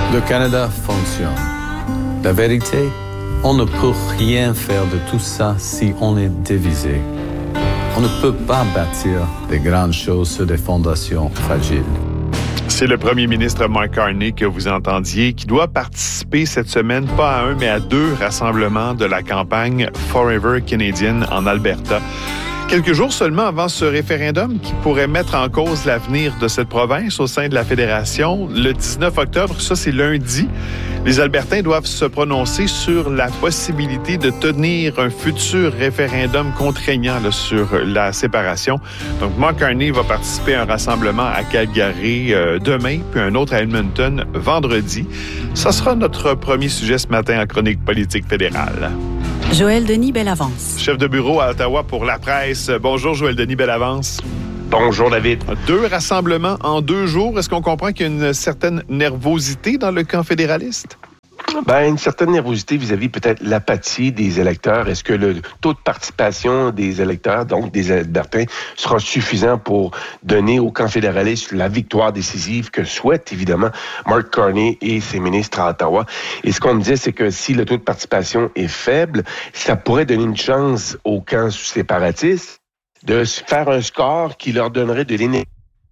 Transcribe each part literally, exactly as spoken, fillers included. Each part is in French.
Le Canada fonctionne. La vérité, on ne peut rien faire de tout ça si on est divisé. On ne peut pas bâtir des grandes choses sur des fondations fragiles. C'est le premier ministre Mark Carney que vous entendiez, qui doit participer cette semaine, pas à un, mais à deux rassemblements de la campagne Forever Canadian en Alberta. Quelques jours seulement avant ce référendum qui pourrait mettre en cause l'avenir de cette province au sein de la Fédération, le dix-neuf octobre, ça c'est lundi, les Albertains doivent se prononcer sur la possibilité de tenir un futur référendum contraignant là, sur la séparation. Donc, Mark Carney va participer à un rassemblement à Calgary euh, demain, puis un autre à Edmonton vendredi. Ça sera notre premier sujet ce matin en chronique politique fédérale. Joël Denis Bellavance. Chef de bureau à Ottawa pour la presse. Bonjour Joël Denis Bellavance. Bonjour David. Deux rassemblements en deux jours. Est-ce qu'on comprend qu'il y a une certaine nervosité dans le camp fédéraliste? Ben, une certaine nervosité vis-à-vis peut-être l'apathie des électeurs. Est-ce que le taux de participation des électeurs, donc des Albertains, sera suffisant pour donner au camp fédéraliste la victoire décisive que souhaitent évidemment Mark Carney et ses ministres à Ottawa? Et ce qu'on me dit, c'est que si le taux de participation est faible, ça pourrait donner une chance au camp séparatiste de faire un score qui leur donnerait de l'énergie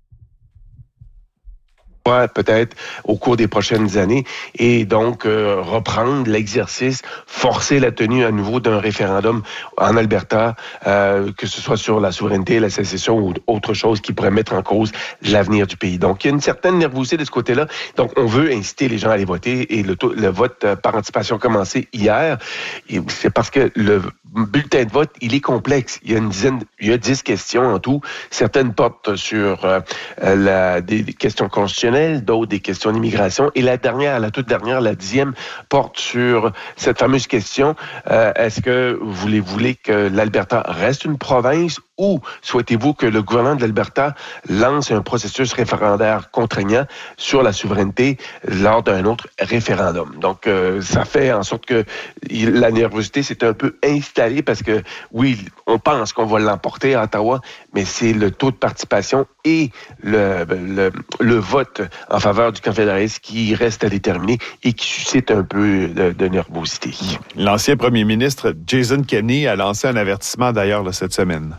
peut-être au cours des prochaines années et donc euh, reprendre l'exercice, forcer la tenue à nouveau d'un référendum en Alberta, euh, que ce soit sur la souveraineté, la sécession ou autre chose qui pourrait mettre en cause l'avenir du pays. Donc, il y a une certaine nervosité de ce côté-là. Donc, on veut inciter les gens à aller voter et le, taux, le vote par anticipation a commencé hier. Et c'est parce que le bulletin de vote, il est complexe. Il y a une dizaine, il y a dix questions en tout. Certaines portent sur euh, la, des, des questions constitutionnelles, d'autres des questions d'immigration. Et la dernière, la toute dernière, la dixième, porte sur cette fameuse question, euh, est-ce que vous voulez, voulez que l'Alberta reste une province ou souhaitez-vous que le gouvernement de l'Alberta lance un processus référendaire contraignant sur la souveraineté lors d'un autre référendum? Donc, euh, ça fait en sorte que la nervosité s'est un peu installée parce que, oui, on pense qu'on va l'emporter à Ottawa, mais c'est le taux de participation et le, le, le vote en faveur du camp fédéraliste qui reste à déterminer et qui suscite un peu de, de nervosité. L'ancien premier ministre Jason Kenney a lancé un avertissement d'ailleurs là, cette semaine.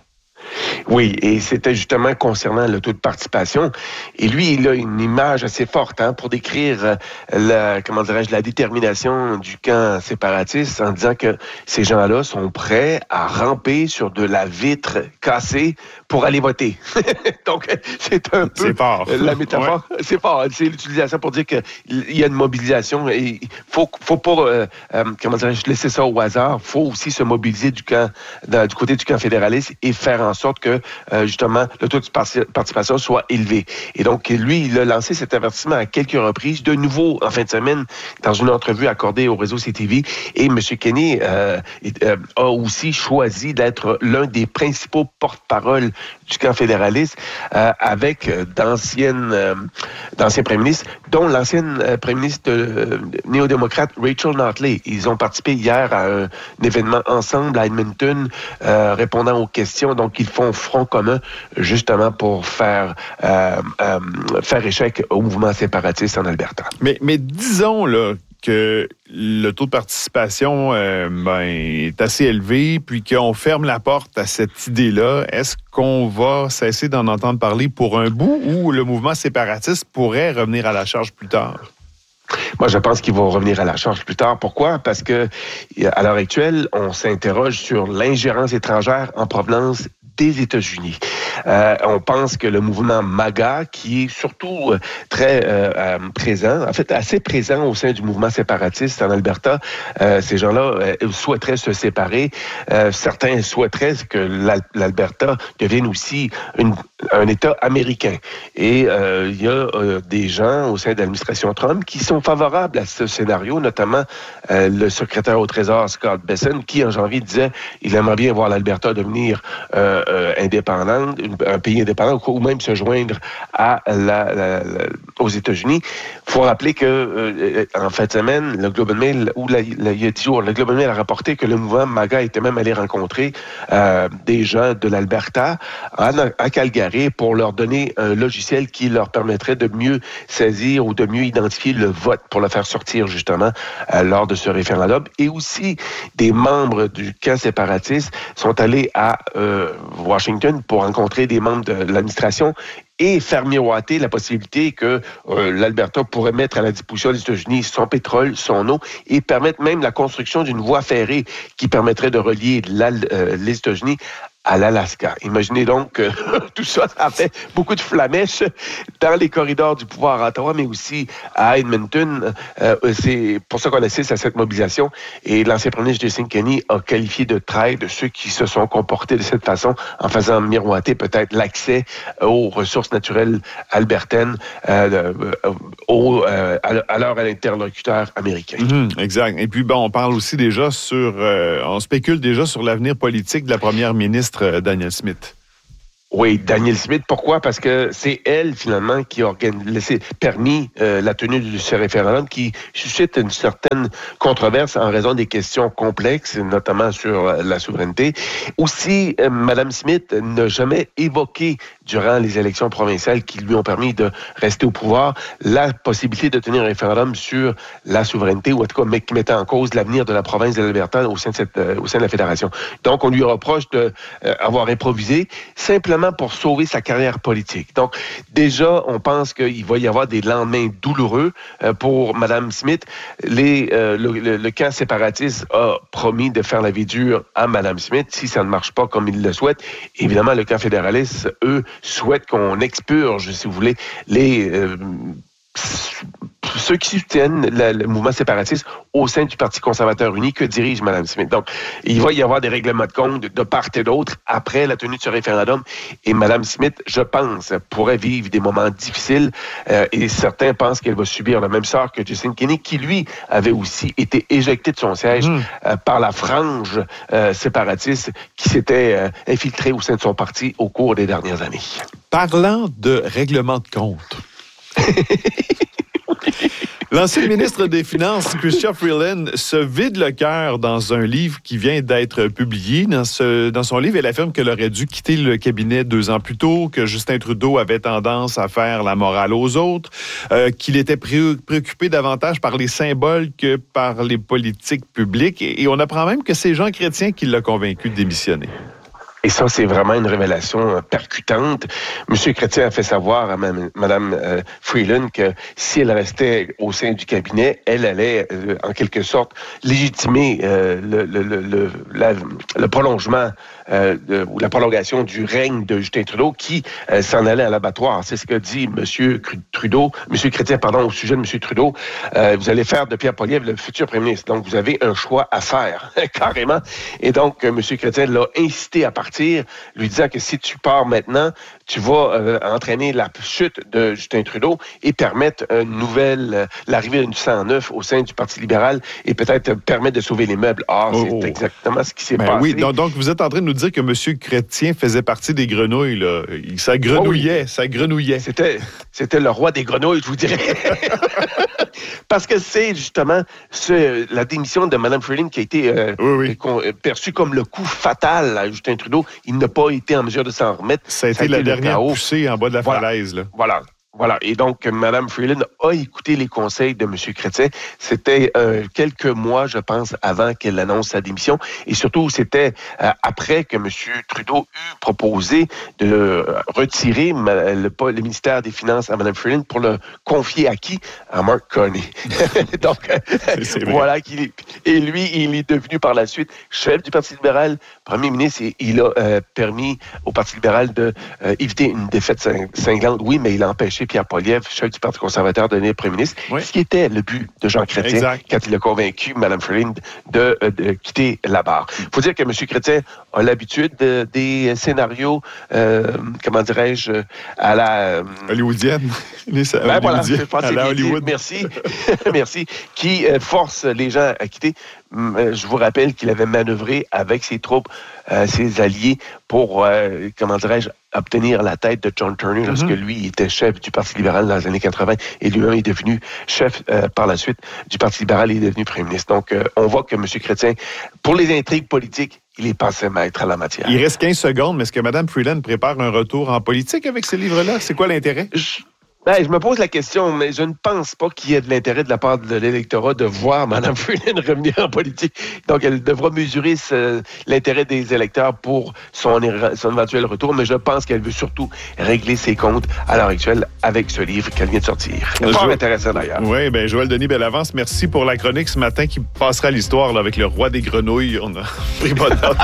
Oui, et c'était justement concernant le taux de participation. Et lui, il a une image assez forte hein, pour décrire la, comment dirais-je, la détermination du camp séparatiste en disant que ces gens-là sont prêts à ramper sur de la vitre cassée pour aller voter. Donc, c'est un peu c'est fort. La métaphore. Ouais. C'est fort. C'est l'utilisation pour dire qu'il y a une mobilisation. Et il faut, faut pas, euh, euh, comment dirais-je, laisser ça au hasard. Il faut aussi se mobiliser du camp, dans, du côté du camp fédéraliste et faire en sorte que, euh, justement, le taux de participation soit élevé. Et donc, lui, il a lancé cet avertissement à quelques reprises, de nouveau en fin de semaine, dans une entrevue accordée au réseau C T V. Et M. Kenney euh, euh, a aussi choisi d'être l'un des principaux porte-parole du camp fédéraliste, euh, avec d'anciennes, euh, d'anciens premiers ministres, dont l'ancienne euh, première ministre euh, néo-démocrate Rachel Notley. Ils ont participé hier à un, un événement ensemble à Edmonton, euh, répondant aux questions. Donc, ils font front commun, justement, pour faire, euh, euh, faire échec au mouvement séparatiste en Alberta. Mais, mais disons, là, que le taux de participation euh, ben, est assez élevé, puis qu'on ferme la porte à cette idée-là, est-ce qu'on va cesser d'en entendre parler pour un bout ou le mouvement séparatiste pourrait revenir à la charge plus tard? Moi, je pense qu'ils vont revenir à la charge plus tard. Pourquoi? Parce que, à l'heure actuelle, on s'interroge sur l'ingérence étrangère en provenance des États-Unis. Euh, on pense que le mouvement MAGA, qui est surtout euh, très euh, euh, présent, en fait assez présent au sein du mouvement séparatiste en Alberta, euh, ces gens-là euh, souhaiteraient se séparer. Euh, certains souhaiteraient que l'Al- l'Alberta devienne aussi une, un État américain. Et euh, il y a euh, des gens au sein de l'administration Trump qui sont favorables à ce scénario, notamment euh, le secrétaire au Trésor Scott Bessent, qui en janvier disait il aimerait bien voir l'Alberta devenir euh, euh, indépendante, un pays indépendant, ou même se joindre à la, la, la, aux États-Unis. Il faut rappeler que euh, en fin de semaine, le Globe and Mail, ou la, la, il y a dix jours, le Globe and Mail a rapporté que le mouvement MAGA était même allé rencontrer euh, des gens de l'Alberta à, à Calgary pour leur donner un logiciel qui leur permettrait de mieux saisir ou de mieux identifier le vote pour le faire sortir justement euh, lors de ce référendum. Et aussi, des membres du camp séparatiste sont allés à euh, Washington pour rencontrer des membres de l'administration et faire miroiter la possibilité que euh, l'Alberta pourrait mettre à la disposition des États-Unis son pétrole, son eau, et permettre même la construction d'une voie ferrée qui permettrait de relier euh, les États-Unis à l'Alaska. Imaginez donc que tout ça, ça a fait beaucoup de flamèches dans les corridors du pouvoir à Ottawa, mais aussi à Edmonton. Euh, c'est pour ça qu'on assiste à cette mobilisation. Et l'ancien premier ministre Jason Kenney a qualifié de traître ceux qui se sont comportés de cette façon en faisant miroiter peut-être l'accès aux ressources naturelles albertaines euh, euh, au, euh, à leur interlocuteur américain. Mmh, exact. Et puis, bon, on parle aussi déjà sur... Euh, on spécule déjà sur l'avenir politique de la première ministre Danielle Smith. Oui, Danielle Smith. Pourquoi? Parce que c'est elle, finalement, qui a laissé, permis euh, la tenue de ce référendum qui suscite une certaine controverse en raison des questions complexes, notamment sur la souveraineté. Aussi, euh, Mme Smith n'a jamais évoqué, durant les élections provinciales qui lui ont permis de rester au pouvoir, la possibilité de tenir un référendum sur la souveraineté, ou en tout cas, mais qui mettait en cause l'avenir de la province de l'Alberta au sein de, cette, euh, au sein de la Fédération. Donc, on lui reproche d'avoir euh, improvisé, simplement pour sauver sa carrière politique. Donc, déjà, on pense qu'il va y avoir des lendemains douloureux euh, pour Mme Smith. Les, euh, le, le, le camp séparatiste a promis de faire la vie dure à Mme Smith si ça ne marche pas comme il le souhaite. Évidemment, le camp fédéraliste, eux, souhaitent qu'on expurge, si vous voulez, les... Euh, ceux qui soutiennent le, le mouvement séparatiste au sein du Parti conservateur uni que dirige Mme Smith. Donc, il va y avoir des règlements de compte de, de part et d'autre après la tenue de ce référendum. Et Mme Smith, je pense, pourrait vivre des moments difficiles euh, et certains pensent qu'elle va subir le même sort que Jason Kenney, qui, lui, avait aussi été éjecté de son siège mmh. euh, par la frange euh, séparatiste qui s'était euh, infiltrée au sein de son parti au cours des dernières années. Parlant de règlement de compte, l'ancien ministre des Finances, Chrystia Freeland, se vide le cœur dans un livre qui vient d'être publié. Dans, ce, dans son livre, elle affirme qu'elle aurait dû quitter le cabinet deux ans plus tôt, que Justin Trudeau avait tendance à faire la morale aux autres, euh, qu'il était pré- préoccupé davantage par les symboles que par les politiques publiques. Et, et on apprend même que c'est Jean Chrétien qui l'a convaincu de démissionner. Et ça, c'est vraiment une révélation percutante. M. Chrétien a fait savoir à Mme euh, Freeland que si elle restait au sein du cabinet, elle allait, euh, en quelque sorte, légitimer euh, le, le, le, la, le prolongement euh, de, ou la prolongation du règne de Justin Trudeau qui euh, s'en allait à l'abattoir. C'est ce que dit M. Trudeau, M. Chrétien, pardon, au sujet de M. Trudeau. Euh, vous allez faire de Pierre Poilievre le futur premier ministre. Donc, vous avez un choix à faire, carrément. Et donc, M. Chrétien l'a incité à partir, lui disant que si tu pars maintenant, tu vas euh, entraîner la chute de Justin Trudeau et permettre une nouvelle, euh, l'arrivée d'une sang neuf au sein du Parti libéral et peut-être permettre de sauver les meubles. Ah, oh, c'est oh. exactement ce qui s'est ben passé. Oui, donc, donc vous êtes en train de nous dire que M. Chrétien faisait partie des grenouilles, là. Ça grenouillait, oh, oui. ça grenouillait. C'était, c'était le roi des grenouilles, je vous dirais. Parce que c'est justement ce, la démission de Mme Freeland qui a été euh, oui, oui. perçue comme le coup fatal à Justin Trudeau. Il n'a pas été en mesure de s'en remettre. Ça a été, Ça a été la dernière chaos. poussée en bas de la voilà. falaise. Là. Voilà. Voilà. Et donc, Mme Freeland a écouté les conseils de M. Chrétien. C'était euh, quelques mois, je pense, avant qu'elle annonce sa démission. Et surtout, c'était euh, après que M. Trudeau eut proposé de euh, retirer ma, le, le ministère des Finances à Mme Freeland pour le confier à qui? À Mark Carney. donc, voilà. Qu'il, et lui, il est devenu par la suite chef du Parti libéral, premier ministre, et il a euh, permis au Parti libéral d'éviter euh, une défaite cinglante. Oui, mais il a empêché Pierre Poilievre, chef du Parti conservateur, devenir premier ministre, oui. ce qui était le but de Jean Chrétien exact. Quand il a convaincu Mme Freeling de, de, de quitter la barre. Il faut dire que M. Chrétien a l'habitude de, des scénarios, euh, comment dirais-je, à la... Euh, hollywoodienne. Les, ben voilà, je pense à la Hollywood. Merci, merci, qui euh, force les gens à quitter. Je vous rappelle qu'il avait manœuvré avec ses troupes, euh, ses alliés, pour, euh, comment dirais-je, obtenir la tête de John Turner mm-hmm. lorsque lui était chef du Parti libéral dans les années quatre-vingt et lui-même est devenu chef euh, par la suite du Parti libéral et est devenu premier ministre. Donc, euh, on voit que M. Chrétien, pour les intrigues politiques, il est passé maître à la matière. Il reste quinze secondes, mais est-ce que Mme Freeland prépare un retour en politique avec ces livres-là? C'est quoi l'intérêt? Je... Ben, je me pose la question, mais je ne pense pas qu'il y ait de l'intérêt de la part de l'électorat de voir Mme Freeland revenir en politique. Donc, elle devra mesurer ce, l'intérêt des électeurs pour son, son éventuel retour, mais je pense qu'elle veut surtout régler ses comptes à l'heure actuelle avec ce livre qu'elle vient de sortir. C'est fort intéressant d'ailleurs. Oui, bien, Joël Denis Bellavance, merci pour la chronique ce matin qui passera à l'histoire là, avec le roi des grenouilles. On a pris bonne note.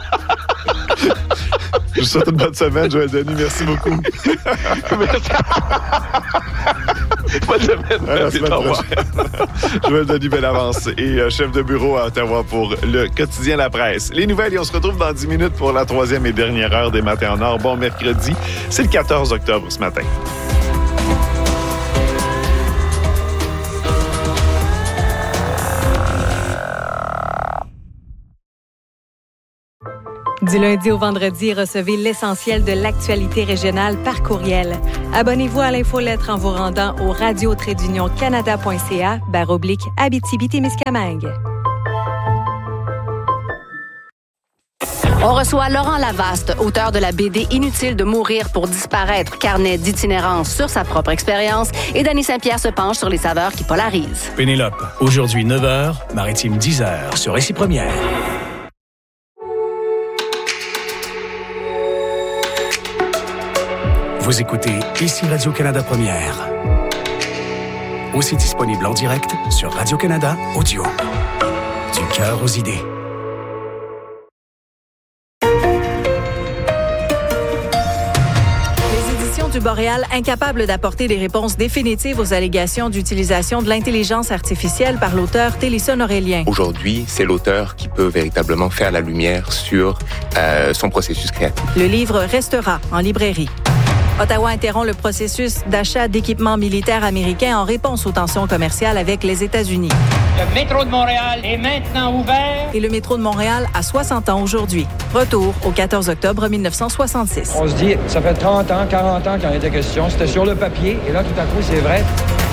Je vous souhaite une bonne semaine, Joël Denis. Merci beaucoup. Merci. Bonne semaine. À la semaine prochaine. Joël Denis Bellavance et euh, chef de bureau à Ottawa pour le quotidien La Presse. Les nouvelles, et on se retrouve dans dix minutes pour la troisième et dernière heure des Matins en Or. Bon mercredi, c'est le quatorze octobre ce matin. Du lundi au vendredi, recevez l'essentiel de l'actualité régionale par courriel. Abonnez-vous à l'infolettre en vous rendant au radio trait d'union canada point c a barre oblique Abitibi-Témiscamingue. On reçoit Laurent Lavaste, auteur de la B D Inutile de mourir pour disparaître, carnet d'itinérance sur sa propre expérience, et Danny Saint-Pierre se penche sur les saveurs qui polarisent. Pénélope, aujourd'hui neuf heures, Maritime dix heures, sur Récit Première. Vous écoutez ici Radio-Canada Première. Aussi disponible en direct sur Radio-Canada Audio. Du cœur aux idées. Les éditions du Boréal, incapables d'apporter des réponses définitives aux allégations d'utilisation de l'intelligence artificielle par l'auteur Télisson Aurélien. Aujourd'hui, c'est l'auteur qui peut véritablement faire la lumière sur euh, son processus créatif. Le livre restera en librairie. Ottawa interrompt le processus d'achat d'équipements militaires américains en réponse aux tensions commerciales avec les États-Unis. Le métro de Montréal est maintenant ouvert. Et le métro de Montréal a soixante ans aujourd'hui. Retour au quatorze octobre mille neuf cent soixante-six. On se dit, ça fait trente ans, quarante ans qu'il en était question. C'était sur le papier. Et là, tout à coup, c'est vrai.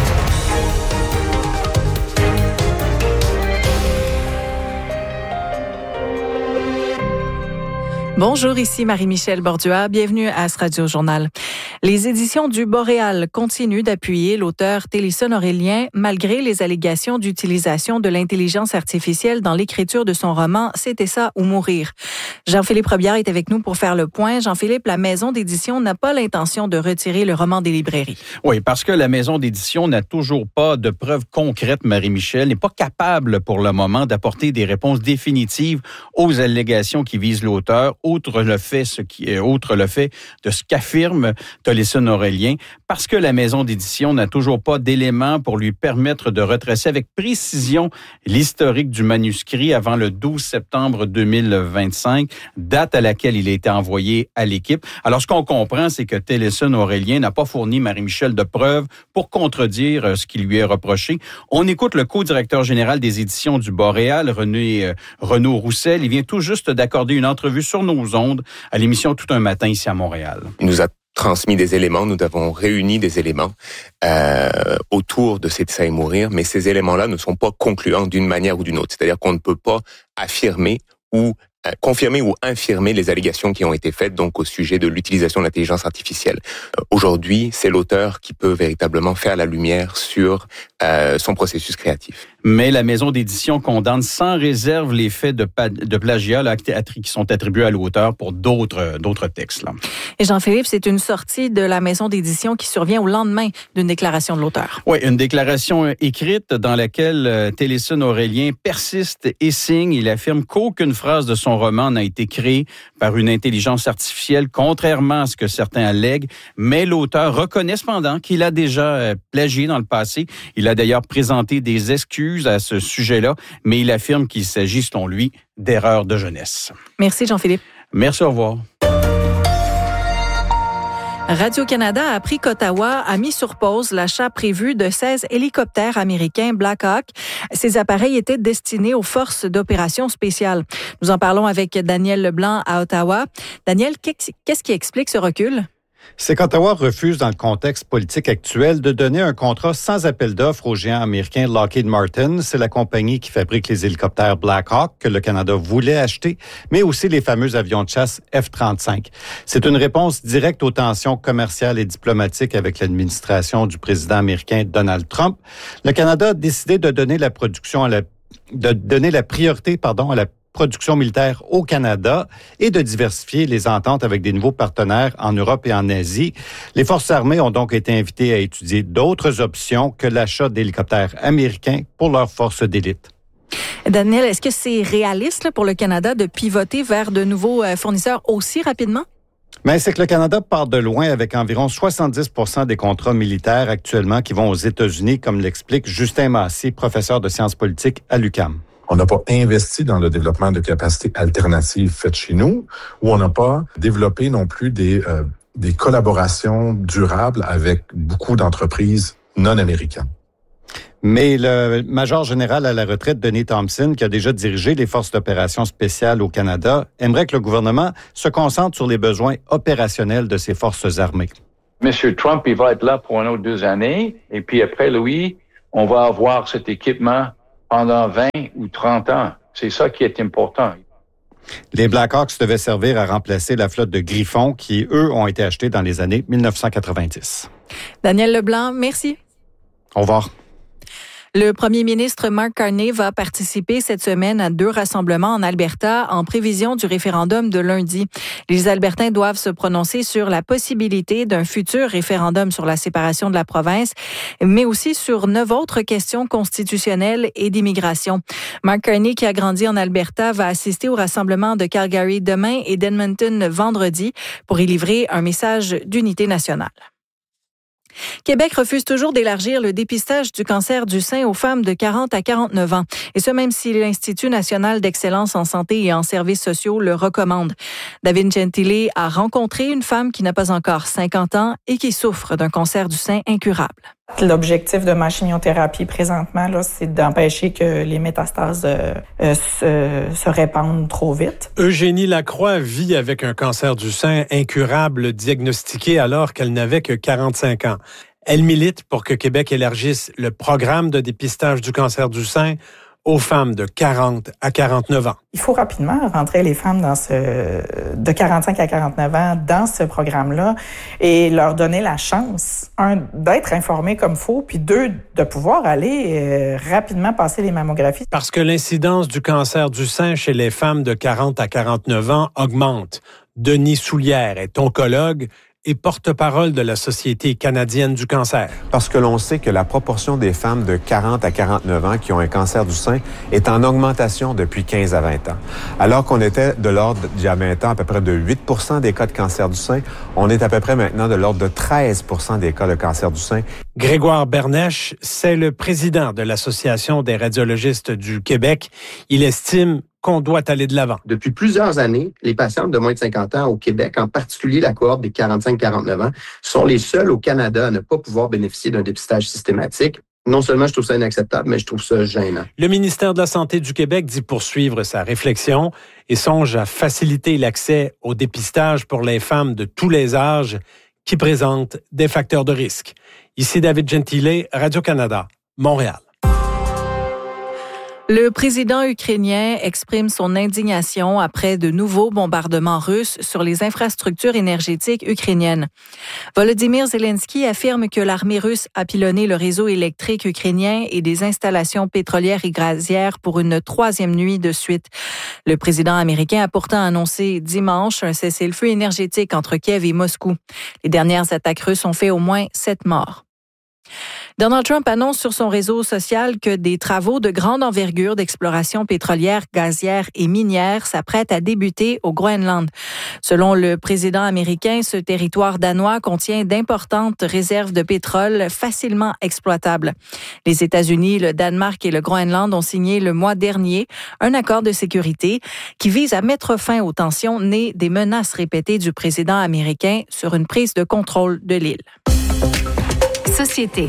Bonjour, ici Marie-Michel Bordua. Bienvenue à ce Radio-Journal. Les éditions du Boréal continuent d'appuyer l'auteur Télisson Aurélien malgré les allégations d'utilisation de l'intelligence artificielle dans l'écriture de son roman « C'était ça ou mourir ». Jean-Philippe Robillard est avec nous pour faire le point. Jean-Philippe, la maison d'édition n'a pas l'intention de retirer le roman des librairies. Oui, parce que la maison d'édition n'a toujours pas de preuves concrètes, Marie-Michel, n'est pas capable pour le moment d'apporter des réponses définitives aux allégations qui visent l'auteur, outre le fait, ce qui, outre le fait de ce qu'affirme Télisson Aurélien, parce que la maison d'édition n'a toujours pas d'éléments pour lui permettre de retracer avec précision l'historique du manuscrit avant le douze septembre deux mille vingt-cinq, date à laquelle il a été envoyé à l'équipe. Alors, ce qu'on comprend, c'est que Télisson Aurélien n'a pas fourni, Marie-Michel, de preuves pour contredire ce qui lui est reproché. On écoute le co-directeur général des éditions du Boréal, René euh, Renaud Roussel. Il vient tout juste d'accorder une entrevue sur nos ondes à l'émission Tout un matin ici à Montréal. Il nous a transmis des éléments, nous avons réuni des éléments euh, autour de C'est ça et mourir, mais ces éléments-là ne sont pas concluants d'une manière ou d'une autre. C'est-à-dire qu'on ne peut pas affirmer ou euh, confirmer ou infirmer les allégations qui ont été faites donc au sujet de l'utilisation de l'intelligence artificielle. Euh, aujourd'hui, c'est l'auteur qui peut véritablement faire la lumière sur euh, son processus créatif. Mais la maison d'édition condamne sans réserve les faits de, pa- de plagiat là, qui sont attribués à l'auteur pour d'autres, d'autres textes. Là. Et Jean-Philippe, c'est une sortie de la maison d'édition qui survient au lendemain d'une déclaration de l'auteur. Oui, une déclaration écrite dans laquelle euh, Télisson Aurélien persiste et signe. Il affirme qu'aucune phrase de son son roman n'a été créé par une intelligence artificielle, contrairement à ce que certains allèguent, mais l'auteur reconnaît cependant qu'il a déjà plagié dans le passé. Il a d'ailleurs présenté des excuses à ce sujet-là, mais il affirme qu'il s'agit, selon lui, d'erreurs de jeunesse. Merci Jean-Philippe. Merci, au revoir. Radio-Canada a appris qu'Ottawa a mis sur pause l'achat prévu de seize hélicoptères américains Black Hawk. Ces appareils étaient destinés aux forces d'opération spéciales. Nous en parlons avec Daniel Leblanc à Ottawa. Daniel, qu'est-ce qui explique ce recul? C'est qu'Ottawa refuse, dans le contexte politique actuel, de donner un contrat sans appel d'offres au géant américain Lockheed Martin. C'est la compagnie qui fabrique les hélicoptères Black Hawk que le Canada voulait acheter, mais aussi les fameux avions de chasse F trente-cinq. C'est une réponse directe aux tensions commerciales et diplomatiques avec l'administration du président américain Donald Trump. Le Canada a décidé de donner la production à la, de donner la priorité, pardon, à la production militaire au Canada et de diversifier les ententes avec des nouveaux partenaires en Europe et en Asie. Les forces armées ont donc été invitées à étudier d'autres options que l'achat d'hélicoptères américains pour leurs forces d'élite. Daniel, est-ce que c'est réaliste là, pour le Canada de pivoter vers de nouveaux fournisseurs aussi rapidement? Mais c'est que le Canada part de loin avec environ soixante-dix pour cent des contrats militaires actuellement qui vont aux États-Unis, comme l'explique Justin Massé, professeur de sciences politiques à l'U Q A M. On n'a pas investi dans le développement de capacités alternatives faites chez nous, ou on n'a pas développé non plus des, euh, des collaborations durables avec beaucoup d'entreprises non américaines. Mais le major général à la retraite, Denis Thompson, qui a déjà dirigé les forces d'opération spéciales au Canada, aimerait que le gouvernement se concentre sur les besoins opérationnels de ses forces armées. Monsieur Trump, il va être là pour une autre deux années, et puis après lui, on va avoir cet équipement pendant vingt ou trente ans. C'est ça qui est important. Les Black Hawks devaient servir à remplacer la flotte de Griffon qui, eux, ont été achetés dans les années dix-neuf cent quatre-vingt-dix. Daniel Leblanc, merci. Au revoir. Le premier ministre Mark Carney va participer cette semaine à deux rassemblements en Alberta en prévision du référendum de lundi. Les Albertains doivent se prononcer sur la possibilité d'un futur référendum sur la séparation de la province, mais aussi sur neuf autres questions constitutionnelles et d'immigration. Mark Carney, qui a grandi en Alberta, va assister au rassemblement de Calgary demain et d'Edmonton vendredi pour y livrer un message d'unité nationale. Québec refuse toujours d'élargir le dépistage du cancer du sein aux femmes de quarante à quarante-neuf ans. Et ce, même si l'Institut national d'excellence en santé et en services sociaux le recommande. David Gentile a rencontré une femme qui n'a pas encore cinquante ans et qui souffre d'un cancer du sein incurable. L'objectif de ma chimiothérapie présentement, là, c'est d'empêcher que les métastases euh, euh, se, se répandent trop vite. Eugénie Lacroix vit avec un cancer du sein incurable diagnostiqué alors qu'elle n'avait que quarante-cinq ans. Elle milite pour que Québec élargisse le programme de dépistage du cancer du sein aux femmes de quarante à quarante-neuf ans. Il faut rapidement rentrer les femmes dans ce, de quarante-cinq à quarante-neuf ans dans ce programme-là et leur donner la chance, un, d'être informées comme il faut, puis deux, de pouvoir aller euh, rapidement passer les mammographies. Parce que l'incidence du cancer du sein chez les femmes de quarante à quarante-neuf ans augmente. Denis Soulière est oncologue et porte-parole de la Société canadienne du cancer. Parce que l'on sait que la proportion des femmes de quarante à quarante-neuf ans qui ont un cancer du sein est en augmentation depuis quinze à vingt ans. Alors qu'on était de l'ordre, il y a vingt ans, à peu près de huit pour cent des cas de cancer du sein, on est à peu près maintenant de l'ordre de treize pour cent des cas de cancer du sein. Grégoire Bernèche, c'est le président de l'Association des radiologistes du Québec. Il estime qu'on doit aller de l'avant. Depuis plusieurs années, les patientes de moins de cinquante ans au Québec, en particulier la cohorte des quarante-cinq à quarante-neuf ans, sont les seules au Canada à ne pas pouvoir bénéficier d'un dépistage systématique. Non seulement je trouve ça inacceptable, mais je trouve ça gênant. Le ministère de la Santé du Québec dit poursuivre sa réflexion et songe à faciliter l'accès au dépistage pour les femmes de tous les âges qui présentent des facteurs de risque. Ici David Gentile, Radio-Canada, Montréal. Le président ukrainien exprime son indignation après de nouveaux bombardements russes sur les infrastructures énergétiques ukrainiennes. Volodymyr Zelensky affirme que l'armée russe a pilonné le réseau électrique ukrainien et des installations pétrolières et gazières pour une troisième nuit de suite. Le président américain a pourtant annoncé dimanche un cessez-le-feu énergétique entre Kiev et Moscou. Les dernières attaques russes ont fait au moins sept morts. Donald Trump annonce sur son réseau social que des travaux de grande envergure d'exploration pétrolière, gazière et minière s'apprêtent à débuter au Groenland. Selon le président américain, ce territoire danois contient d'importantes réserves de pétrole facilement exploitables. Les États-Unis, le Danemark et le Groenland ont signé le mois dernier un accord de sécurité qui vise à mettre fin aux tensions nées des menaces répétées du président américain sur une prise de contrôle de l'île. Société.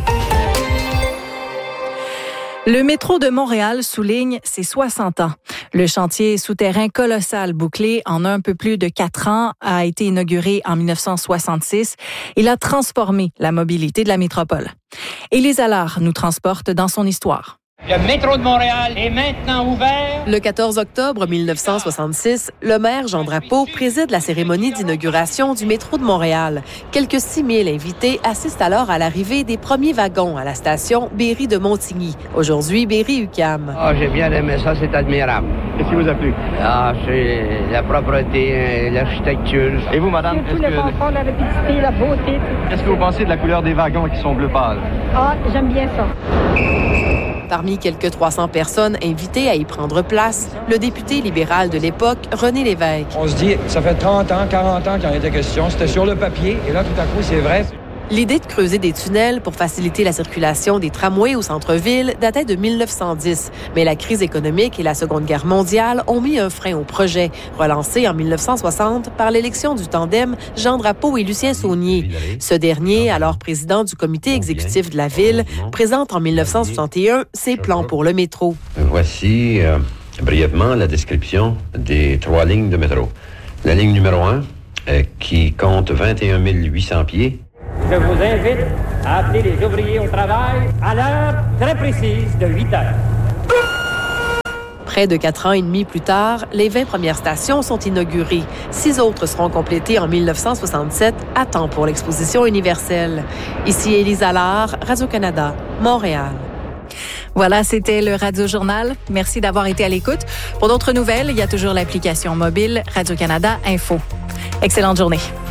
Le métro de Montréal souligne ses soixante ans. Le chantier souterrain colossal bouclé en un peu plus de quatre ans a été inauguré en dix-neuf cent soixante-six. Il a transformé la mobilité de la métropole. Élise Allard nous transporte dans son histoire. Le métro de Montréal est maintenant ouvert. Le quatorze octobre mille neuf cent soixante-six, le maire Jean Drapeau préside la cérémonie d'inauguration du métro de Montréal. Quelques six mille invités assistent alors à l'arrivée des premiers wagons à la station Berry de Montigny, aujourd'hui Berry-U Q A M. Ah, j'ai bien aimé ça, c'est admirable. Qu'est-ce qui vous a plu? Ah, c'est la propreté, l'architecture. Et vous, madame? Tout le confort, la rapidité, la beauté. Qu'est-ce que vous pensez de la couleur des wagons qui sont bleu pâle? Ah, j'aime bien ça. Parmi quelques trois cents personnes invitées à y prendre place, le député libéral de l'époque, René Lévesque. On se dit, ça fait trente ans, quarante ans qu'il en était question. C'était sur le papier, et là, tout à coup, c'est vrai. L'idée de creuser des tunnels pour faciliter la circulation des tramways au centre-ville datait de mille neuf cent dix. Mais la crise économique et la Seconde Guerre mondiale ont mis un frein au projet, relancé en mille neuf cent soixante par l'élection du tandem Jean Drapeau et Lucien Saunier. Ce dernier, alors président du comité exécutif de la ville, présente en mille neuf cent soixante et un ses plans pour le métro. Voici euh, brièvement la description des trois lignes de métro. La ligne numéro un, euh, qui compte vingt et un mille huit cents pieds. Je vous invite à appeler les ouvriers au travail à l'heure très précise de huit heures. Près de quatre ans et demi plus tard, les vingt premières stations sont inaugurées. Six autres seront complétées en mille neuf cent soixante-sept, à temps pour l'exposition universelle. Ici Élise Allard, Radio-Canada, Montréal. Voilà, c'était le Radio-Journal. Merci d'avoir été à l'écoute. Pour d'autres nouvelles, il y a toujours l'application mobile Radio-Canada Info. Excellente journée.